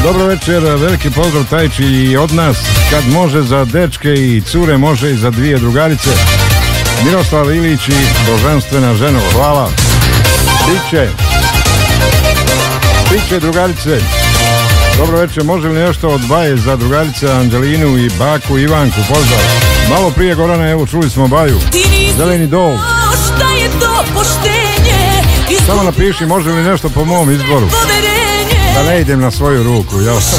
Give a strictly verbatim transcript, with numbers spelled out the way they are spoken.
Dobro večer, veliki pozdrav Tajči i od nas. Kad može za dečke i cure, može i za dvije drugarice. Miroslav Ilić i božanstvena ženo. Hvala. Biće. Biće drugarice. Dobro večer, može li nešto od Baje za drugarice Anđelinu i baku Ivanku? Pozdrav. Malo prije Gorana, evo čuli smo Baju. Zeleni dol. Šta je to poštenje? Samo napiši može li nešto po mom izboru. Da ne idem na svoju ruku, jel?